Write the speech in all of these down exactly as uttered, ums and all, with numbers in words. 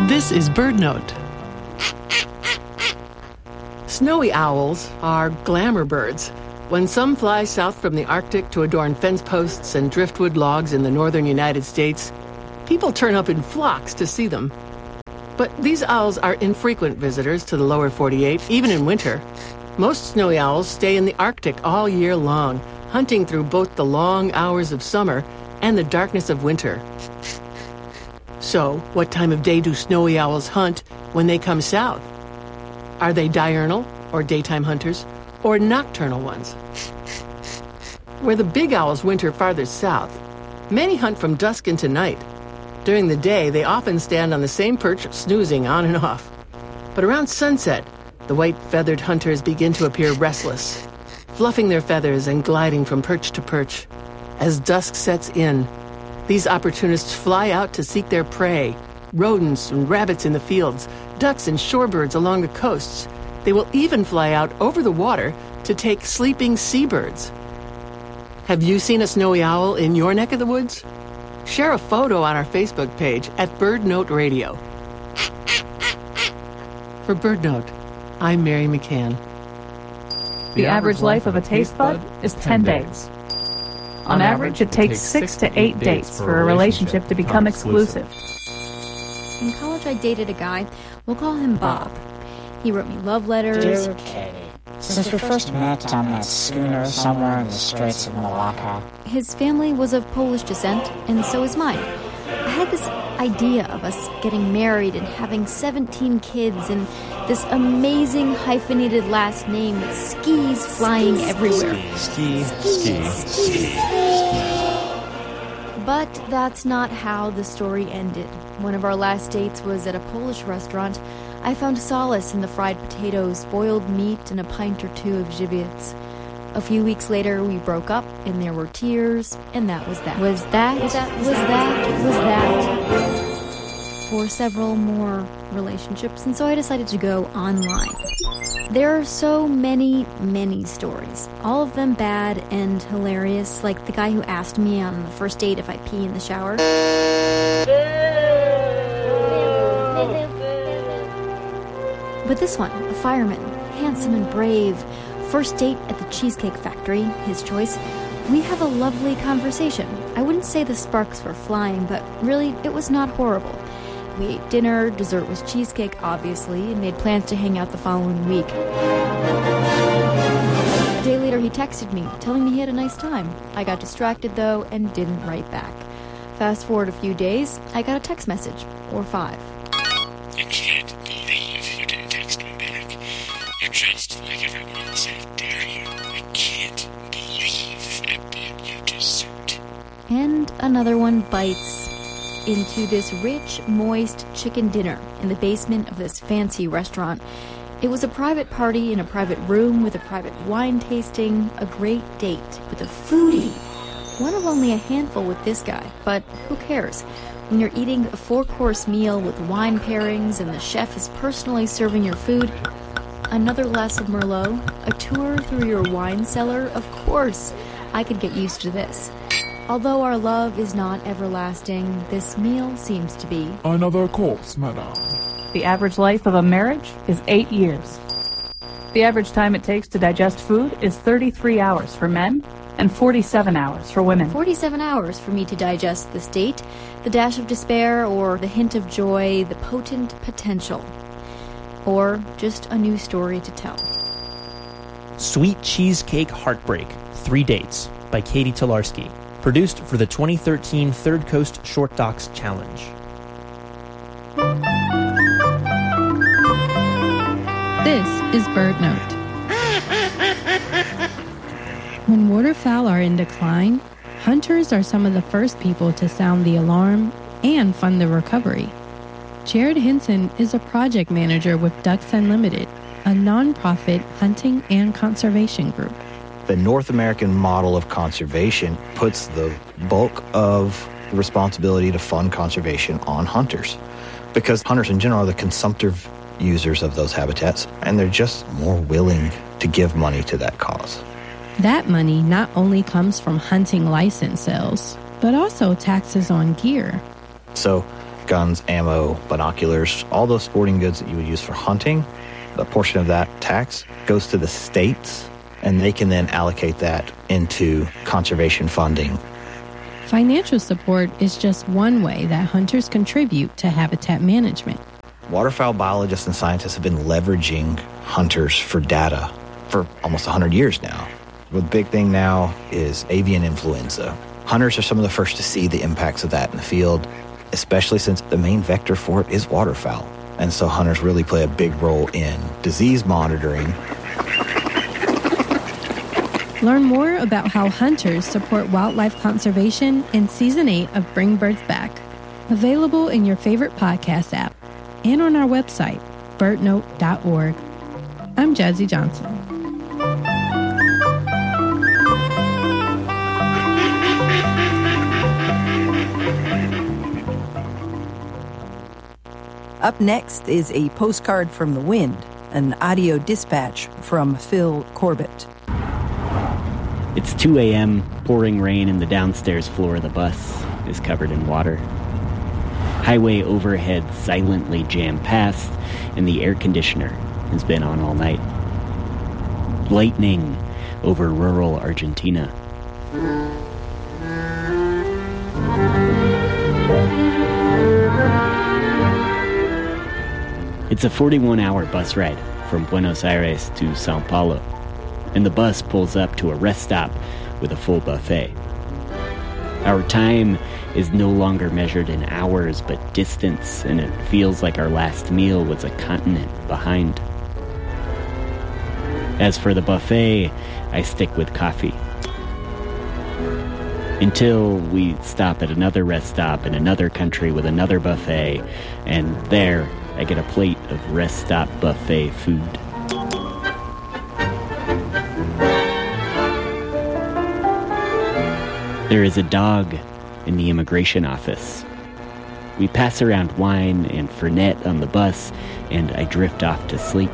This is BirdNote. Snowy owls are glamour birds. When some fly south from the Arctic to adorn fence posts and driftwood logs in the northern United States, people turn up in flocks to see them. But these owls are infrequent visitors to the lower forty-eight, even in winter. Most snowy owls stay in the Arctic all year long, hunting through both the long hours of summer and the darkness of winter. So, what time of day do snowy owls hunt when they come south? Are they diurnal, or daytime hunters, or nocturnal ones? Where the big owls winter farther south, many hunt from dusk into night. During the day, they often stand on the same perch, snoozing on and off. But around sunset, the white-feathered hunters begin to appear restless, fluffing their feathers and gliding from perch to perch. As dusk sets in, these opportunists fly out to seek their prey, rodents and rabbits in the fields, ducks and shorebirds along the coasts. They will even fly out over the water to take sleeping seabirds. Have you seen a snowy owl in your neck of the woods? Share a photo on our Facebook page at BirdNote Radio. For BirdNote, I'm Mary McCann. The average life of a taste bud is ten days. On average, it takes six to eight dates for a relationship to become exclusive. In college, I dated a guy. We'll call him Bob. He wrote me love letters. Dear Katie, since we first met on that schooner somewhere in the Straits of Malacca. His family was of Polish descent, and so is mine. I had this idea of us getting married and having seventeen kids and this amazing hyphenated last name with skis flying ski, everywhere. Ski, ski, ski, ski. But that's not how the story ended. One of our last dates was at a Polish restaurant. I found solace in the fried potatoes, boiled meat, and a pint or two of Żywiec. A few weeks later, we broke up, and there were tears, and that was that. Was that, was that, was that, was that. For several more relationships, and so I decided to go online. There are so many, many stories, all of them bad and hilarious, like the guy who asked me on the first date if I pee in the shower. But this one, a fireman, handsome and brave, first date at the Cheesecake Factory, his choice. We have a lovely conversation. I wouldn't say the sparks were flying, but really, it was not horrible. We ate dinner, dessert was cheesecake, obviously, and made plans to hang out the following week. A day later, he texted me, telling me he had a nice time. I got distracted, though, and didn't write back. Fast forward a few days, I got a text message, or five. I can't believe you didn't text me back. You're just like everyone else. How dare you? I can't believe I bought you dessert. And another one bites into this rich, moist chicken dinner in the basement of this fancy restaurant. It was a private party in a private room with a private wine tasting, a great date with a foodie. One of only a handful with this guy, but who cares? When you're eating a four-course meal with wine pairings and the chef is personally serving your food, another glass of Merlot, a tour through your wine cellar, of course, I could get used to this. Although our love is not everlasting, this meal seems to be. Another course, madame. The average life of a marriage is eight years. The average time it takes to digest food is thirty-three hours for men and forty-seven hours for women. forty-seven hours for me to digest this date, the dash of despair or the hint of joy, the potent potential. Or just a new story to tell. Sweet Cheesecake Heartbreak, Three Dates by Katie Tolarski. Produced for the twenty thirteen Third Coast Short Docs Challenge. This is BirdNote. When waterfowl are in decline, hunters are some of the first people to sound the alarm and fund the recovery. Jared Hinson is a project manager with Ducks Unlimited, a nonprofit hunting and conservation group. The North American model of conservation puts the bulk of responsibility to fund conservation on hunters, because hunters in general are the consumptive users of those habitats, and they're just more willing to give money to that cause. That money not only comes from hunting license sales, but also taxes on gear. So guns, ammo, binoculars, all those sporting goods that you would use for hunting, a portion of that tax goes to the states, and they can then allocate that into conservation funding. Financial support is just one way that hunters contribute to habitat management. Waterfowl biologists and scientists have been leveraging hunters for data for almost one hundred years now. The big thing now is avian influenza. Hunters are some of the first to see the impacts of that in the field, especially since the main vector for it is waterfowl. And so hunters really play a big role in disease monitoring. Learn more about how hunters support wildlife conservation in Season eight of Bring Birds Back, available in your favorite podcast app and on our website, bird note dot org. I'm Jazzy Johnson. Up next is a postcard from the wind, an audio dispatch from Phil Corbett. It's two a.m., pouring rain, and the downstairs floor of the bus is covered in water. Highway overhead silently jammed past, and the air conditioner has been on all night. Lightning over rural Argentina. It's a forty-one hour bus ride from Buenos Aires to Sao Paulo, and the bus pulls up to a rest stop with a full buffet. Our time is no longer measured in hours but distance, and it feels like our last meal was a continent behind. As for the buffet, I stick with coffee. Until we stop at another rest stop in another country with another buffet, and there I get a plate of rest stop buffet food. There is a dog in the immigration office. We pass around wine and Fernet on the bus, and I drift off to sleep.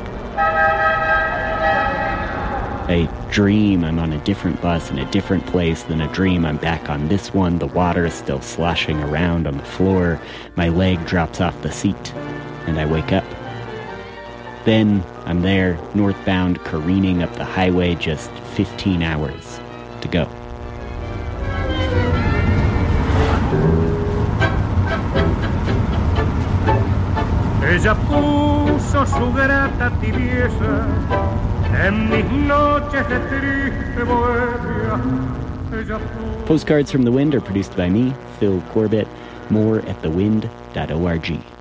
I dream I'm on a different bus in a different place, then a dream I'm back on this one. The water is still sloshing around on the floor. My leg drops off the seat, and I wake up. Then I'm there, northbound, careening up the highway, just fifteen hours to go. Ella puso su grata tibieza en mis noches de triste bohemia. Postcards from the Wind are produced by me, Phil Corbett. More at the wind dot org.